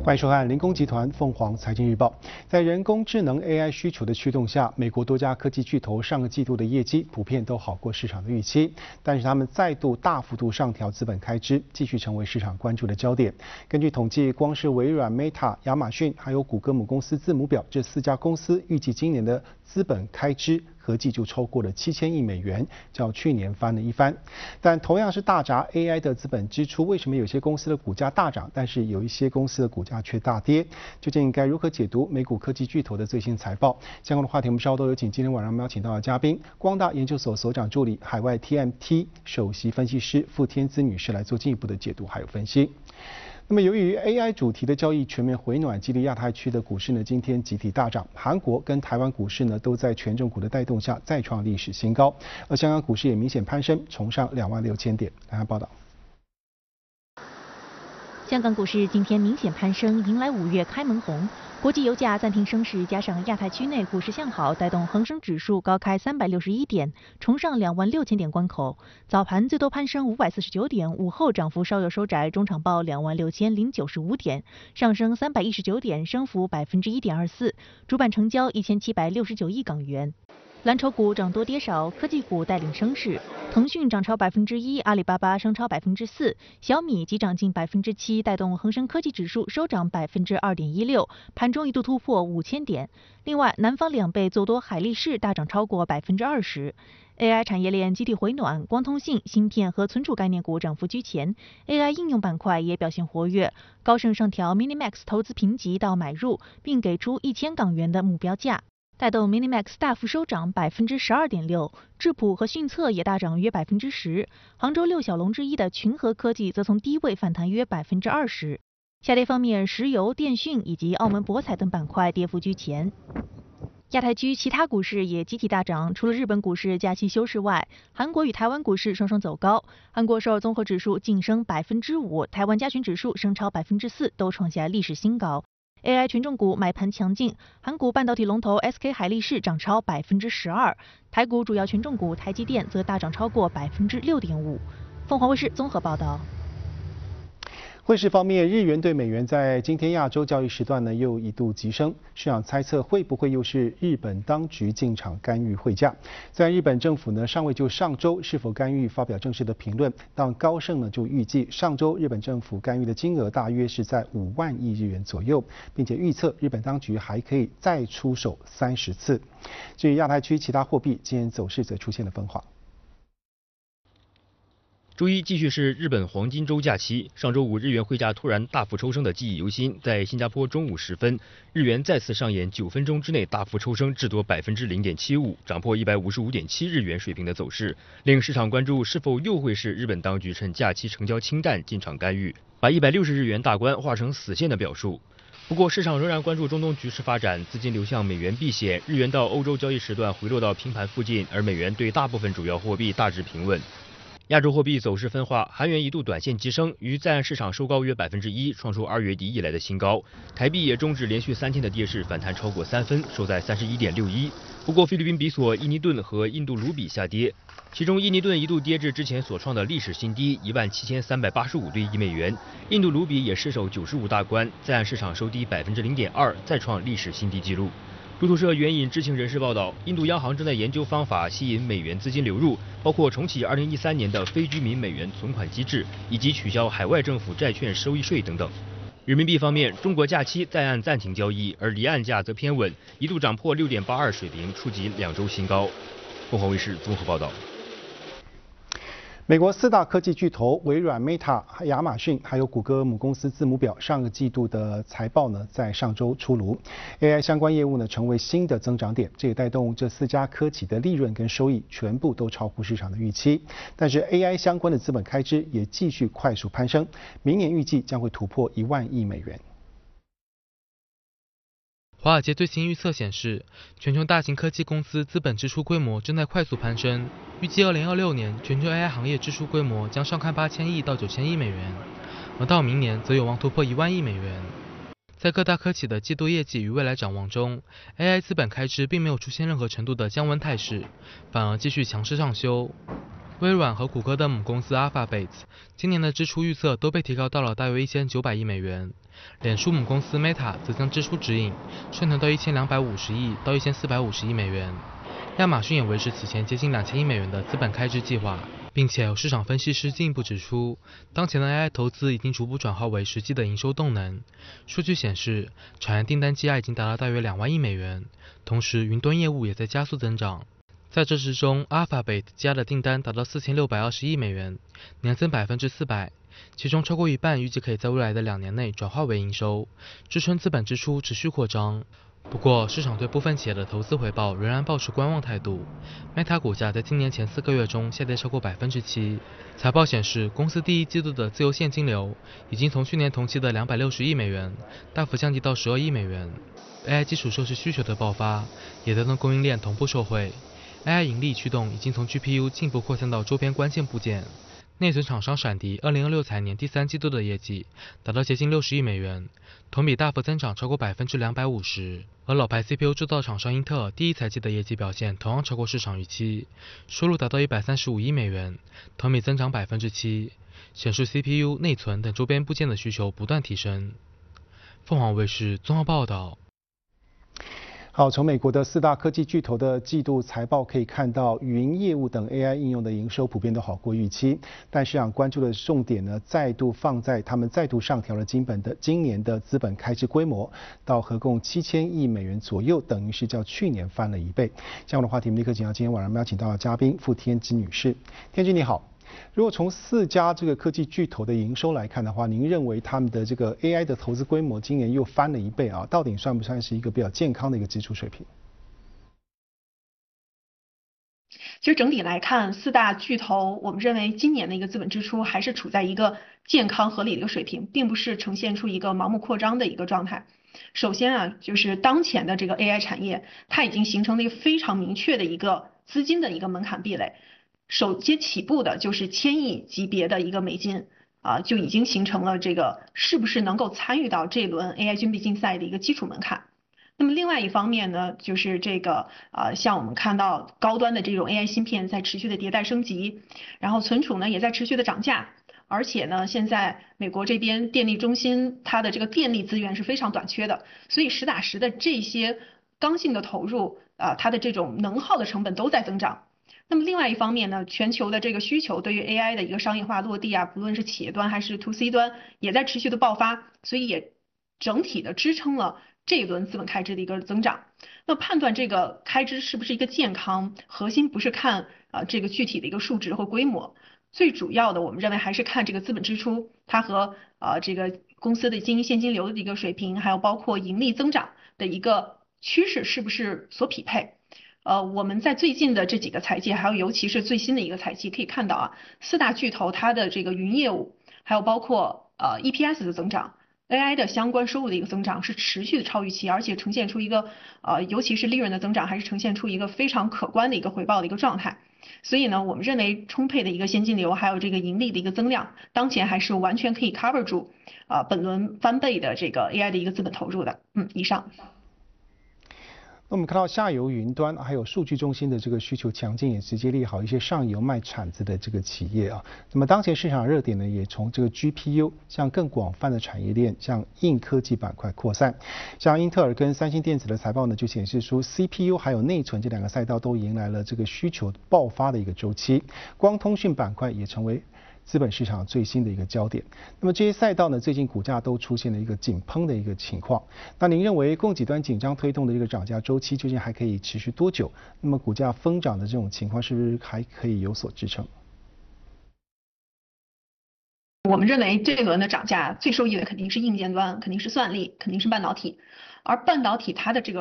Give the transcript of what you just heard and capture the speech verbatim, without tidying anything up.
欢迎收看零工集团凤凰财经日报。在人工智能 A I 需求的驱动下，美国多家科技巨头上个季度的业绩普遍都好过市场的预期，但是他们再度大幅度上调资本开支，继续成为市场关注的焦点。根据统计，光是微软、Meta、亚马逊还有谷歌母公司字母表这四家公司，预计今年的资本开支合计就超过了七千亿美元，较去年翻了一番。但同样是大砸 A I 的资本支出，为什么有些公司的股价大涨，但是有一些公司的股价却大跌？究竟该如何解读美股科技巨头的最新财报？相关的话题我们稍后都有请今天晚上我们邀请到的嘉宾，光大研究所所长助理、海外 T M T 首席分析师傅天姿女士来做进一步的解读还有分析。那么，由于 A I 主题的交易全面回暖，激励亚太区的股市呢今天集体大涨。韩国跟台湾股市呢都在权重股的带动下再创历史新高，而香港股市也明显攀升，冲上两万六千点。来看报道。 香港股市今天明显攀升，迎来五月开门红。国际油价暂停升势，加上亚太区内股市向好，带动恒生指数高开三百六十一点，冲上两万六千点关口。早盘最多攀升五百四十九点，午后涨幅稍有收窄，中场报两万六千零九十五点，上升三百一十九点，升幅百分之一点二四。主板成交一千七百六十九亿港元。蓝筹股涨多跌少，科技股带领升势。腾讯涨超百分之一，阿里巴巴升超百分之四，小米急涨近百分之七，带动恒生科技指数收涨百分之二点一六，盘中一度突破五千点。另外，南方两倍做多海力士大涨超过百分之二十。A I 产业链集体回暖，光通信、芯片和存储概念股涨幅居前 ，A I 应用板块也表现活跃。高盛上调 Minimax 投资评级到买入，并给出一千港元的目标价。带动 Minimax 大幅收涨百分之十二点六，智谱和迅策也大涨约百分之十。杭州六小龙之一的群和科技则从低位反弹约百分之二十。下跌方面，石油、电讯以及澳门博彩等板块跌幅居前。亚太区其他股市也集体大涨，除了日本股市假期休市外，韩国与台湾股市双双走高。韩国首尔综合指数晋升百分之五，台湾加权指数升超百分之四，都创下历史新高。A I 权重股买盘强劲，韩股半导体龙头 S K 海力士涨超百分之十二，台股主要权重股台积电则大涨超过百分之六点五。凤凰卫视综合报道。 汇市方面，日元对美元在今天亚洲交易时段呢又一度急升，市场猜测会不会又是日本当局进场干预汇价。虽然日本政府呢尚未就上周是否干预发表正式的评论，但高盛呢就预计上周日本政府干预的金额大约是在五万亿日元左右，并且预测日本当局还可以再出手三十次。至于亚太区其他货币，今天走势则出现了分化。 周一继续是日本黄金周假期，上周五日元汇价突然大幅抽升的记忆犹新。在新加坡中午时分，日元再次上演九分钟之内大幅抽升至多百分之零点七五，涨破一百五十五点七日元水平的走势，令市场关注是否又会是日本当局趁假期成交清淡进场干预，把一百六十日元大关画成死线的表述。不过，市场仍然关注中东局势发展，资金流向美元避险，日元到欧洲交易时段回落到平盘附近，而美元对大部分主要货币大致平稳。亚洲货币走势分化，韩元一度短线急升，于在岸市场收高约百分之一，创出二月底以来的新高。台币也终止连续三天的跌势，反弹超过三分，收在三十一点六一。不过，菲律宾比索、印尼盾和印度卢比下跌，其中印尼盾一度跌至之前所创的历史新低一万七千三百八十五对一美元，印度卢比也失守九十五大关，在岸市场收低百分之零点二，再创历史新低纪录。路透社援引知情人士报道，印度央行正在研究方法吸引美元资金流入，包括重启二零一三年的非居民美元存款机制，以及取消海外政府债券收益税等等。人民币方面，中国假期在岸暂停交易，而离岸价则偏稳，一度涨破六点八二水平，触及两周新高。凤凰卫视综合报道。 美国四大科技巨头微软、Meta、亚马逊还有谷歌母公司字母表上个季度的财报呢，在上周出炉。A I 相关业务呢成为新的增长点，这也带动这四家科技的利润跟收益全部都超乎市场的预期。但是 A I 相关的资本开支也继续快速攀升，明年预计将会突破一万亿美元。 华尔街最新预测显示，全球大型科技公司资本支出规模正在快速攀升，预计二零二六年全球 A I 行业支出规模将上看八千亿到九千亿美元，而到明年则有望突破一万亿美元。在各大科企的季度业绩与未来展望中 ，A I 资本开支并没有出现任何程度的降温态势，反而继续强势上修。 微软和谷歌的母公司 Alphabet 今年的支出预测都被提高到了大约一千九百亿美元。脸书母公司 Meta 则将支出指引上调到一千两百五十亿到一千四百五十亿美元。亚马逊也维持此前接近两千亿美元的资本开支计划，并且有市场分析师进一步指出，当前的 A I 投资已经逐步转化为实际的营收动能。数据显示，产业订单积压已经达到大约两万亿美元，同时云端业务也在加速增长。在这之中 ，Alphabet 积压的订单达到四千六百二十亿美元，年增百分之四百，其中超过一半预计可以在未来的两年内转化为营收，支撑资本支出持续扩张。不过，市场对部分企业的投资回报仍然抱持观望态度。Meta 股价在今年前四个月中下跌超过百分之七。财报显示，公司第一季度的自由现金流已经从去年同期的两百六十亿美元大幅降低到十二亿美元。A I 基础设施需求的爆发，也带动供应链同步受惠。A I 盈利驱动已经从 G P U 进一步扩散到周边关键部件。内存厂商闪迪二零二六财年第三季度的业绩达到接近六十亿美元，同比大幅增长超过百分之两百五十。而老牌 C P U 制造厂商英特尔第一财季的业绩表现同样超过市场预期，收入达到一百三十五亿美元，同比增长百分之七，显示 C P U、内存等周边部件的需求不断提升。凤凰卫视综合报道。 好，从美国的四大科技巨头的季度财报可以看到，云业务等 A I 应用的营收普遍都好过预期，但市场关注的重点呢，再度放在他们再度上调了今本的今年的资本开支规模到合共七千亿美元左右，等于是较去年翻了一倍。相关的话题，我们立刻请到今天晚上我们邀请到的嘉宾傅天芝女士。天芝你好。如果从四家这个科技巨头的营收来看的话，您认为他们的这个 A I 的投资规模今年又翻了一倍啊，到底算不算是一个比较健康的一个支出水平？ 其实整体来看，四大巨头，我们认为今年的一个资本支出还是处在一个健康合理的一个水平，并不是呈现出一个盲目扩张的一个状态。首先啊，就是当前的这个 A I 产业，它已经形成了一个非常明确的一个资金的一个门槛壁垒。首先起步的就是千亿级别的一个美金啊，就已经形成了这个是不是能够参与到这轮 A I 军备竞赛的一个基础门槛。那么另外一方面呢，就是这个呃，像我们看到高端的这种 A I 芯片在持续的迭代升级，然后存储呢也在持续的涨价，而且呢，现在美国这边电力中心它的这个电力资源是非常短缺的，所以实打实的这些刚性的投入啊、呃，它的这种能耗的成本都在增长。那么另外一方面呢，全球的这个需求对于 A I 的一个商业化落地啊，不论是企业端还是 to C 端，也在持续的爆发，所以也整体的支撑了这一轮资本开支的一个增长。那判断这个开支是不是一个健康，核心不是看啊、呃、这个具体的一个数值或规模，最主要的我们认为还是看这个资本支出它和呃这个公司的经营现金流的一个水平，还有包括盈利增长的一个趋势是不是所匹配。呃，我们在最近的这几个财季，还有尤其是最新的一个财季，可以看到啊，四大巨头它的这个云业务，还有包括呃 E P S 的增长 ，A I 的相关收入的一个增长是持续的超预期，而且呈现出一个呃，尤其是利润的增长，还是呈现出一个非常可观的一个回报的一个状态。所以呢，我们认为充沛的一个现金流，还有这个盈利的一个增量，当前还是完全可以 cover 住啊、呃、本轮翻倍的这个 A I 的一个资本投入的。嗯，以上。 那我们看到下游云端还有数据中心的这个需求强劲，也直接利好一些上游卖铲子的这个企业啊。那么当前市场热点呢，也从这个 G P U 向更广泛的产业链，向硬科技板块扩散。像英特尔跟三星电子的财报呢，就显示出 C P U 还有内存这两个赛道都迎来了这个需求爆发的一个周期。光通讯板块也成为资本市场最新的一个焦点。那么这些赛道呢，最近股价都出现了一个井喷的一个情况。那您认为供给端紧张推动的这个涨价周期究竟还可以持续多久？那么股价疯涨的这种情况是不是还可以有所支撑？ 我们认为这一轮的涨价最受益的肯定是硬件端，肯定是算力，肯定是半导体，而半导体它的这个